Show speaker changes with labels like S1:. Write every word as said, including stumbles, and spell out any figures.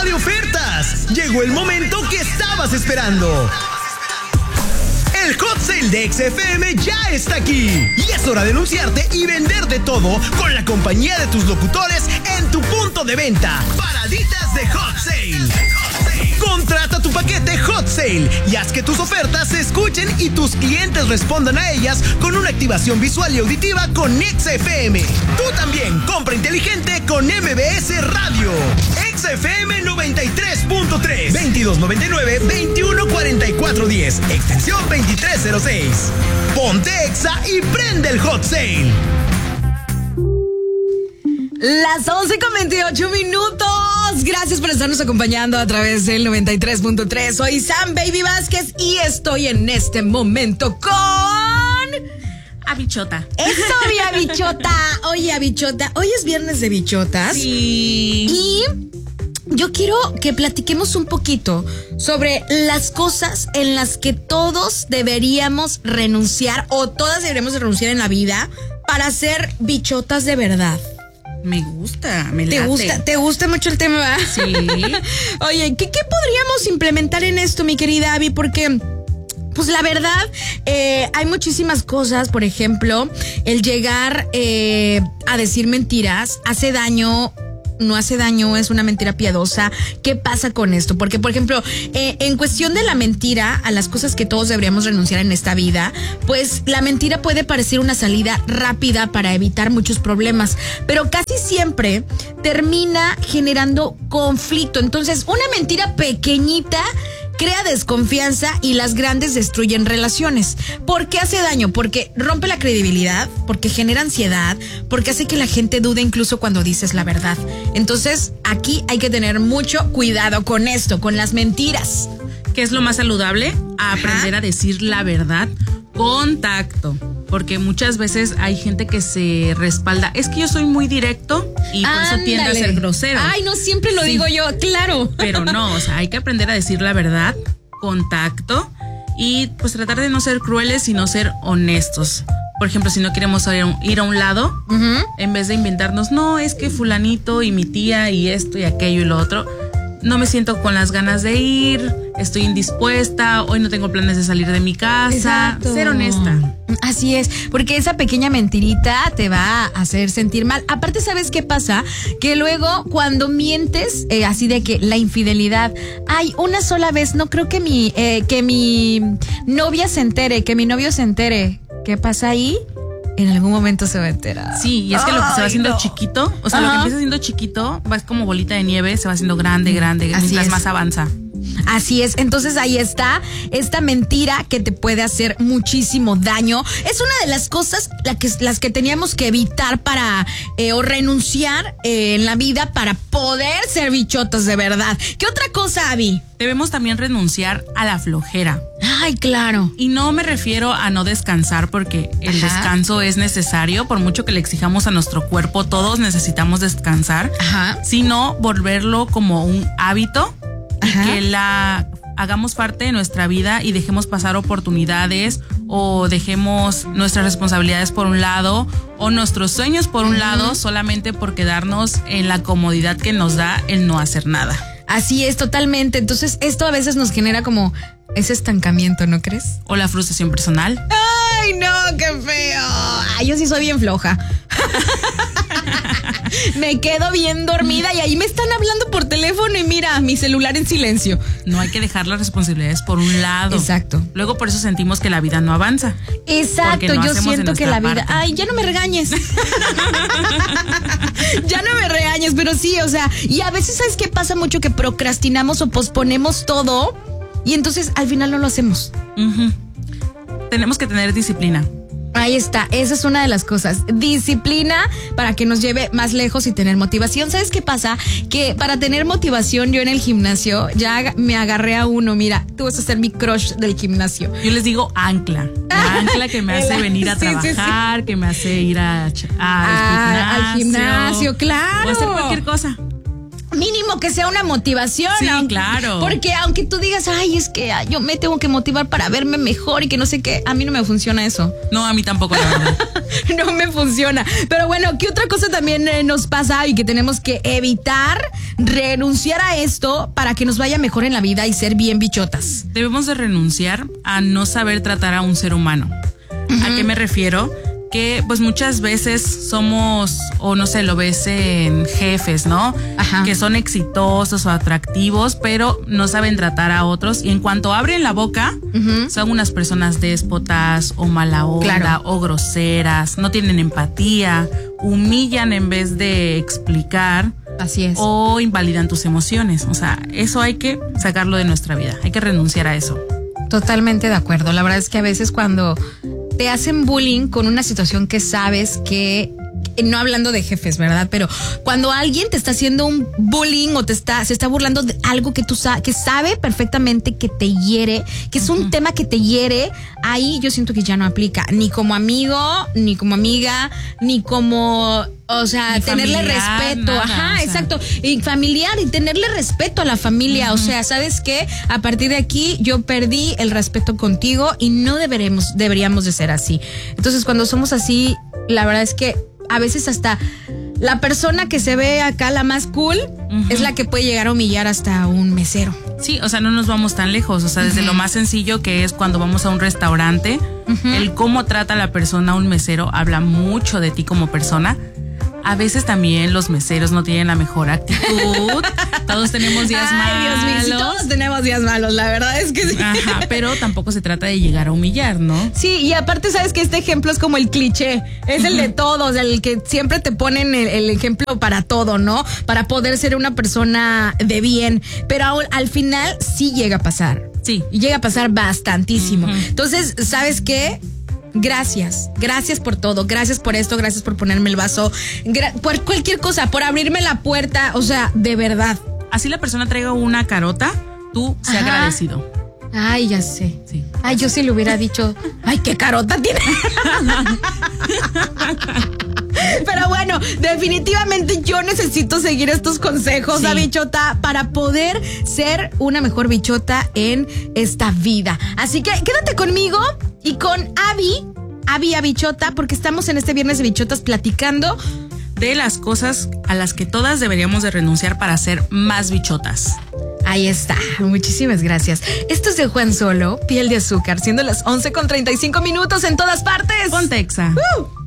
S1: temporada de ofertas. Llegó el momento que estabas esperando. El Hot Sale de X F M ya está aquí. Y es hora de anunciarte y vender de todo con la compañía de tus locutores en tu punto de venta. Paraditas de Hot Sale. Contrata tu paquete Hot Sale y haz que tus ofertas se escuchen y tus clientes respondan a ellas con una activación visual y auditiva con X F M. Tú también compra inteligente con M B S Radio. X F M noventa y tres punto tres, veintidós noventa y nueve, veintiuno cuarenta y cuatro diez, extensión veintitrés cero seis. Ponte Exa y prende el Hot Sale.
S2: Las once con veintiocho minutos. Gracias por estarnos acompañando a través del noventa y tres punto tres. Soy Sam Baby Vázquez y estoy en este momento con...
S3: Abichota.
S2: Eso, mi Abichota. Oye, Abichota, hoy es viernes de bichotas.
S3: Sí.
S2: Y yo quiero que platiquemos un poquito sobre las cosas en las que todos deberíamos renunciar o todas deberíamos renunciar en la vida para ser bichotas de verdad.
S3: Me gusta, me late.
S2: ¿Te gusta? ¿Te gusta mucho el tema, ¿verdad?
S3: Sí.
S2: Oye, ¿qué, ¿qué podríamos implementar en esto, mi querida Abby? Porque... pues la verdad, eh, hay muchísimas cosas. Por ejemplo, el llegar eh, a decir mentiras hace daño, no hace daño, es una mentira piadosa. ¿Qué pasa con esto? Porque, por ejemplo, eh, en cuestión de la mentira, a las cosas que todos deberíamos renunciar en esta vida, pues la mentira puede parecer una salida rápida para evitar muchos problemas, pero casi siempre termina generando conflicto. Entonces, una mentira pequeñita crea desconfianza y las grandes destruyen relaciones. ¿Por qué hace daño? Porque rompe la credibilidad, porque genera ansiedad, porque hace que la gente dude incluso cuando dices la verdad. Entonces, aquí hay que tener mucho cuidado con esto, con las mentiras.
S3: ¿Qué es lo más saludable? A aprender Ajá. a decir la verdad con tacto. Porque muchas veces hay gente que se respalda. Es que yo soy muy directo y por
S2: Ándale.
S3: eso tiende a ser grosero.
S2: Ay, no siempre lo
S3: sí.
S2: digo yo, claro.
S3: Pero no, o sea, hay que aprender a decir la verdad con tacto y pues tratar de no ser crueles, sino ser honestos. Por ejemplo, si no queremos ir a un, ir a un lado, uh-huh. en vez de inventarnos, no, es que fulanito y mi tía y esto y aquello y lo otro, no me siento con las ganas de ir, estoy indispuesta, hoy no tengo planes de salir de mi casa.
S2: Exacto.
S3: Ser honesta.
S2: Así es, porque esa pequeña mentirita te va a hacer sentir mal. Aparte, ¿sabes qué pasa? Que luego cuando mientes, eh, así de que la infidelidad, ay, una sola vez, no creo que mi, eh, que mi novia se entere, que mi novio se entere. ¿Qué pasa ahí? En algún momento se va a enterar.
S3: Sí, y es que Ay, lo que se va haciendo no. chiquito, o sea, Ajá. lo que empieza siendo chiquito, va como bolita de nieve, se va haciendo grande, grande, Así mientras es. más avanza.
S2: Así es, entonces ahí está esta mentira que te puede hacer muchísimo daño. Es una de las cosas la que, las que teníamos que evitar para eh, o renunciar eh, en la vida para poder ser bichotas de verdad. ¿Qué otra cosa, Abby?
S3: Debemos también renunciar a la flojera.
S2: Ay, claro.
S3: Y no me refiero a no descansar porque el Ajá. descanso es necesario, por mucho que le exijamos a nuestro cuerpo, todos necesitamos descansar, Ajá. sino volverlo como un hábito. Ajá. Y que la hagamos parte de nuestra vida y dejemos pasar oportunidades o dejemos nuestras responsabilidades por un lado o nuestros sueños por un uh-huh. lado solamente por quedarnos en la comodidad que nos da el no hacer nada.
S2: Así es, totalmente. Entonces esto a veces nos genera como ese estancamiento, ¿no crees?
S3: O la frustración personal.
S2: ¡Ay, no! ¡Qué feo! Ay, yo sí soy bien floja. Me quedo bien dormida y ahí me están hablando por teléfono y mira, mi celular en silencio.
S3: No hay que dejar las responsabilidades por un lado.
S2: Exacto.
S3: Luego por eso sentimos que la vida no avanza.
S2: Exacto,
S3: no
S2: yo siento que la vida...
S3: parte.
S2: Ay, ya no me regañes. Ya no me regañes, pero sí, o sea, y a veces, ¿sabes qué pasa mucho? Que procrastinamos o posponemos todo y entonces al final no lo hacemos.
S3: Uh-huh. Tenemos que tener disciplina.
S2: Ahí está, esa es una de las cosas. Disciplina para que nos lleve más lejos y tener motivación. ¿Sabes qué pasa? Que para tener motivación yo en el gimnasio ya me agarré a uno. Mira, tú vas a ser mi crush del gimnasio.
S3: Yo les digo ancla. La ancla que me hace venir a trabajar, sí, sí, sí. que me hace ir a, a,
S2: a, al gimnasio. Al gimnasio, claro.
S3: O hacer cualquier cosa.
S2: mínimo que sea una motivación.
S3: Sí,
S2: aunque,
S3: claro.
S2: Porque aunque tú digas, ay, es que yo me tengo que motivar para verme mejor y que no sé qué, a mí no me funciona eso.
S3: No, a mí tampoco, la verdad.
S2: No me funciona. Pero bueno, ¿qué otra cosa también eh, nos pasa y que tenemos que evitar? Renunciar a esto para que nos vaya mejor en la vida y ser bien bichotas.
S3: Debemos de renunciar a no saber tratar a un ser humano. Uh-huh. ¿A qué me refiero? Que pues muchas veces somos, o no sé, lo ves en jefes, ¿no? Ajá. Que son exitosos o atractivos, pero no saben tratar a otros. Y en cuanto abren la boca, uh-huh. son unas personas déspotas o mala onda, claro. o groseras, no tienen empatía, humillan en vez de explicar.
S2: Así es.
S3: O invalidan tus emociones. O sea, eso hay que sacarlo de nuestra vida. Hay que renunciar a eso.
S2: Totalmente de acuerdo. La verdad es que a veces cuando te hacen bullying con una situación que sabes que, no hablando de jefes, ¿verdad? Pero cuando alguien te está haciendo un bullying o te está, se está burlando de algo que tú sabes, que sabe perfectamente que te hiere, que es un uh-huh. tema que te hiere, ahí yo siento que ya no aplica, ni como amigo, ni como amiga, ni como, o sea, ni tenerle familiar, respeto, nada, ajá, o sea. Exacto, y familiar, y tenerle respeto a la familia, uh-huh. o sea, ¿sabes qué? A partir de aquí yo perdí el respeto contigo y no deberemos, deberíamos de ser así. Entonces, cuando somos así, la verdad es que a veces hasta la persona que se ve acá la más cool uh-huh. es la que puede llegar a humillar hasta un mesero.
S3: Sí, o sea, no nos vamos tan lejos, o sea, desde uh-huh. lo más sencillo que es cuando vamos a un restaurante, uh-huh. el cómo trata la persona a un mesero habla mucho de ti como persona. A veces también los meseros no tienen la mejor actitud. Todos tenemos días Ay, malos.
S2: Dios mío, sí, todos tenemos días malos, la verdad es que sí.
S3: Ajá, pero tampoco se trata de llegar a humillar, ¿no?
S2: Sí, y aparte sabes que este ejemplo es como el cliché, es el de todos, el que siempre te ponen el, el ejemplo para todo, ¿no? Para poder ser una persona de bien, pero al, al final sí llega a pasar.
S3: Sí.
S2: Y llega a pasar bastantísimo. Uh-huh. Entonces, ¿sabes qué? Gracias, gracias por todo, gracias por esto, gracias por ponerme el vaso, gra- por cualquier cosa, por abrirme la puerta, o sea, de verdad.
S3: Así la persona traiga una carota, tú sé Ajá. agradecido.
S2: Ay, ya sé.
S3: Sí.
S2: Ay, yo sí le hubiera dicho, ay, qué carota tiene. Pero bueno, definitivamente yo necesito seguir estos consejos, sí. la bichota, para poder ser una mejor bichota en esta vida. Así que quédate conmigo y con Abby, Abby a Bichota, porque estamos en este viernes de bichotas platicando
S3: de las cosas a las que todas deberíamos de renunciar para ser más bichotas.
S2: Ahí está, muchísimas gracias. Esto es de Juan Solo, Piel de Azúcar, siendo las once con treinta y cinco minutos en todas partes.
S3: Ponte Exa.
S2: Uh.